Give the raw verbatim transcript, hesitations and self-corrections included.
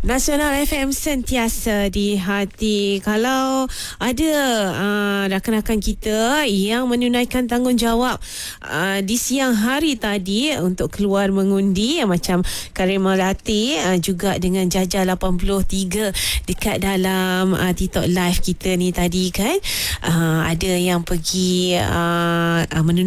Nasional F M sentiasa di hati. Kalau ada uh, rakan-rakan kita yang menunaikan tanggungjawab uh, di siang hari tadi untuk keluar mengundi, uh, macam Karim Melati, uh, juga dengan Jaja lapan puluh tiga dekat dalam uh, TikTok live kita ni tadi kan, uh, ada yang pergi uh, uh, menunaikan